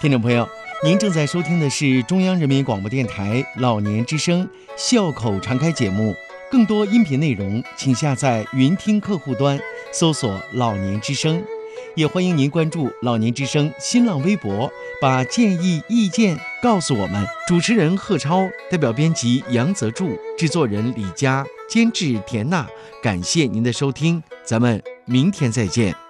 听众朋友，您正在收听的是中央人民广播电台老年之声笑口常开节目。更多音频内容，请下载云听客户端，搜索“老年之声”。也欢迎您关注“老年之声”新浪微博，把建议、意见告诉我们。主持人贺超，代表编辑杨泽柱，制作人李佳，监制田娜。感谢您的收听，咱们明天再见。